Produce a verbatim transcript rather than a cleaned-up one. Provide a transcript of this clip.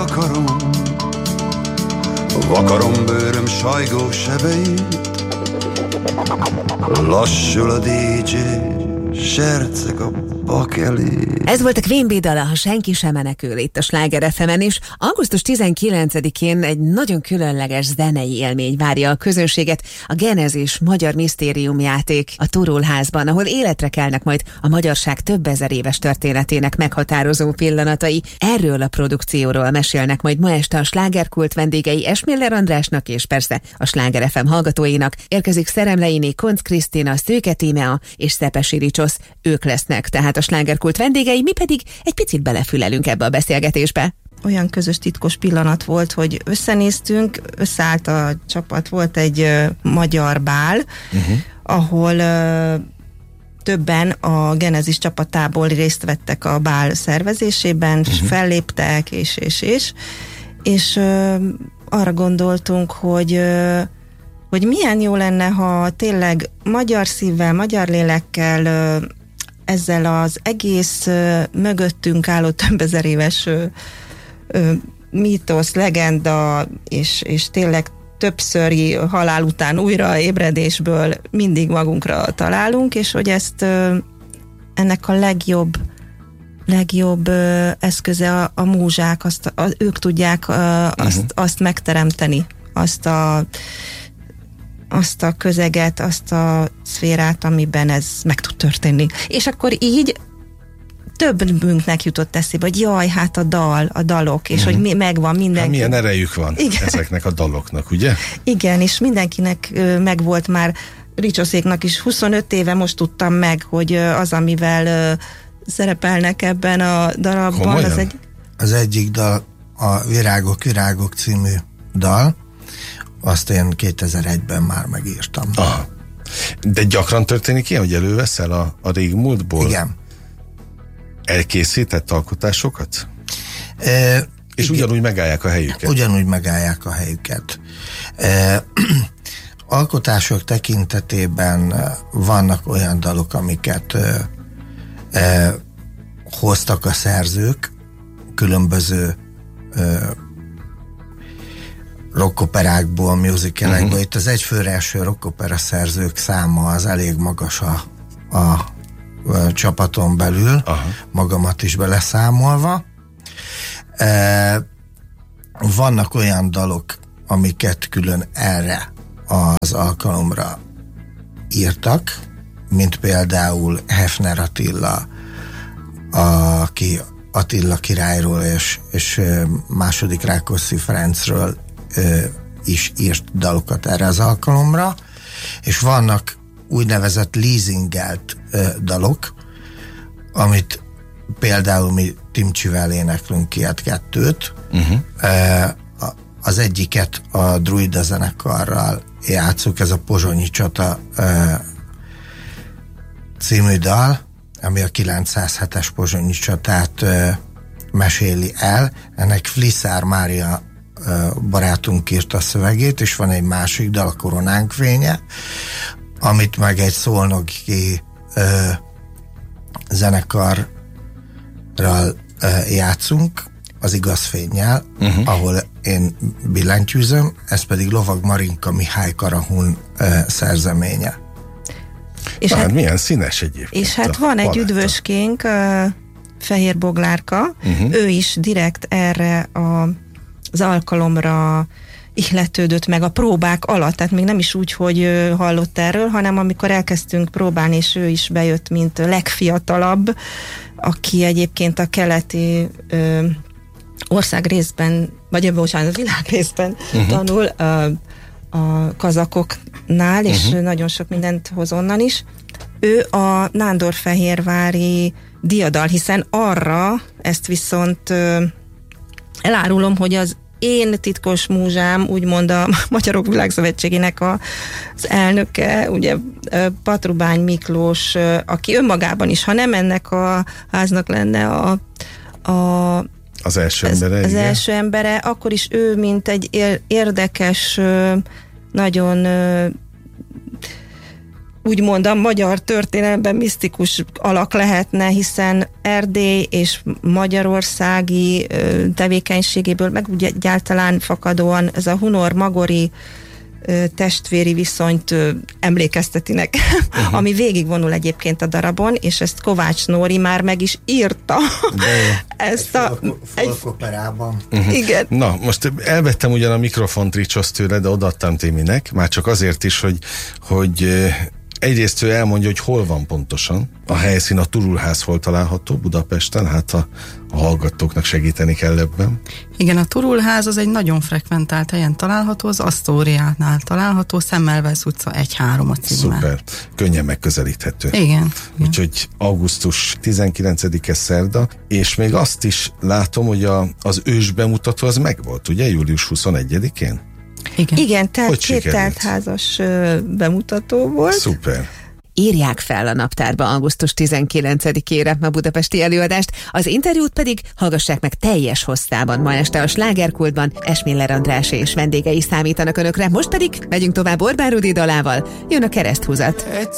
akarom, vakarom bőröm sajgó sebeit, lassul a dé dzsé, serceg a bakelé. Ez volt a Queen Bee dala, Ha senki sem menekül, itt a Sláger ef emen, és augusztus tizenkilencedikén egy nagyon különleges zenei élmény várja a közönséget, a Genezis magyar misztériumjáték a Turulházban, ahol életre kelnek majd a magyarság több ezer éves történetének meghatározó pillanatai. Erről a produkcióról mesélnek majd ma este a Slágerkult vendégei, Esmiller Andrásnak és persze a Sláger ef em hallgatóinak. Érkezik Szeremleiné, Koncz Krisztina, Szőke Tímea és Szepesi Ricsosz. Ők lesznek tehát a Slágerkult vendégei, mi pedig egy picit belefülelünk ebbe a beszélgetésbe. Olyan közös titkos pillanat volt, hogy összenéztünk, összeállt a csapat, volt egy uh, magyar bál, uh-huh. ahol uh, többen a Genezis csapatából részt vettek a bál szervezésében, uh-huh. felléptek, és, és, és, és uh, arra gondoltunk, hogy uh, hogy milyen jó lenne, ha tényleg magyar szívvel, magyar lélekkel uh, ezzel az egész uh, mögöttünk álló több ezer éves uh, uh, mítosz, legenda, és, és tényleg többszöri halál után újra ébredésből mindig magunkra találunk, és hogy ezt uh, ennek a legjobb legjobb uh, eszköze a, a múzsák, azt, a, ők tudják uh, azt, uh-huh. azt megteremteni, azt a azt a közeget, azt a szférát, amiben ez meg tud történni. És akkor így többünknek jutott eszébe, hogy jaj, hát a dal, a dalok, és mm-hmm. hogy mi, megvan mindenki. Hát milyen erejük van igen. ezeknek a daloknak, ugye? Igen, és mindenkinek ö, megvolt már, Ricsoszéknak is huszonöt éve most tudtam meg, hogy ö, az, amivel ö, szerepelnek ebben a darabban. Az, egy... az egyik dal, a Virágok, Virágok című dal, azt én kétezer-egyben már megírtam. Aha. De gyakran történik ilyen, hogy előveszel a, a régmúltból? Igen. Elkészített alkotásokat? E, És igen. ugyanúgy megállják a helyüket? Ugyanúgy megállják a helyüket. E, alkotások tekintetében vannak olyan dalok, amiket e, e, hoztak a szerzők, különböző e, rockoperákból, musicalekből. Uh-huh. Itt az egyfőre eső rockopera szerzők száma az elég magas a, a, a csapaton belül, uh-huh. magamat is beleszámolva. E, vannak olyan dalok, amiket külön erre az alkalomra írtak, mint például Hefner Attila, aki Attila királyról és, és második Rákóczi Ferencről is írt dalokat erre az alkalomra, és vannak úgynevezett leasingelt dalok, amit például mi Timcsivel éneklünk ilyet kettőt. Uh-huh. Az egyiket a Druida zenekarral játszuk, ez a Pozsonyi csata című dal, ami a kilencszázhetes pozsonyi csatát meséli el. Ennek Fliszár Mária barátunk írt a szövegét, és van egy másik dal, a Koronánk fénye, amit meg egy szolnoki ö, zenekarral ö, játszunk, az Igaz fénnyel, uh-huh. ahol én billentyűzöm, ez pedig Lovag Marinka Mihály Karahun ö, szerzeménye. És hát, hát milyen színes egyébként. És hát van paletta. Egy üdvöskénk, uh, Fehér Boglárka, uh-huh. ő is direkt erre a az alkalomra ihletődött meg a próbák alatt, tehát még nem is úgy, hogy hallott erről, hanem amikor elkezdtünk próbálni, és ő is bejött, mint legfiatalabb, aki egyébként a keleti ö, ország részben, vagy bocsánat, a világ részben uh-huh. tanul ö, a kazakoknál, és uh-huh. nagyon sok mindent hoz onnan is. Ő a nándorfehérvári diadal, hiszen arra ezt viszont ö, elárulom, hogy az én titkos múzsám, úgymond a Magyarok Világszövetségének a, az elnöke, ugye Patrubány Miklós, aki önmagában is, ha nem ennek a háznak lenne a, a az első embere, az, az első embere, akkor is ő, mint egy érdekes, nagyon úgymond a magyar történelemben misztikus alak lehetne, hiszen Erdély és magyarországi tevékenységéből, meg úgy egyáltalán fakadóan ez a hunor-magori testvéri viszonyt emlékeztetinek, uh-huh. ami végigvonul egyébként a darabon, és ezt Kovács Nóri már meg is írta. ezt egy a... folkoperában. Uh-huh. Igen. Na, most elvettem ugyan a mikrofont Ricsosz tőle, de odaadtam Timinek, már csak azért is, hogy, hogy egyrészt ő elmondja, hogy hol van pontosan. A helyszín, a Turulház hol található Budapesten, hát a, a hallgatóknak segíteni kell ebben. Igen, a Turulház az egy nagyon frekventált helyen található, az Asztóriánál található, Semmelweis utca egy három a címe. Szuper, könnyen megközelíthető. Igen. Úgyhogy augusztus tizenkilencedike szerda, és még azt is látom, hogy a, az ős bemutató az megvolt, ugye, július huszonegyedikén? Igen. Igen, tehát Hogy két sikerült? teltházas bemutató volt. Szuper. Írják fel a naptárba augusztus tizenkilencedikére a budapesti előadást, az interjút pedig hallgassák meg teljes hosszában ma este a Slágerkultban. Esmiller András és vendégei számítanak önökre, most pedig megyünk tovább Orbán Rudi dalával, jön a Kereszthúzat.